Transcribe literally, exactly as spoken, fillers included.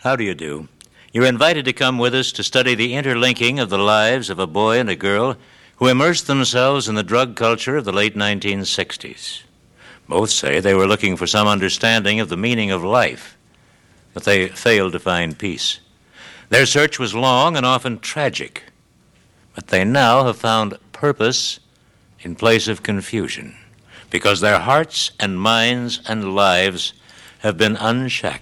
How do you do? You're invited to come with us to study the interlinking of the lives of a boy and a girl who immersed themselves in the drug culture of the late nineteen sixties. Both say they were looking for some understanding of the meaning of life, but they failed to find peace. Their search was long and often tragic, but they now have found purpose in place of confusion, because their hearts and minds and lives have been unshackled.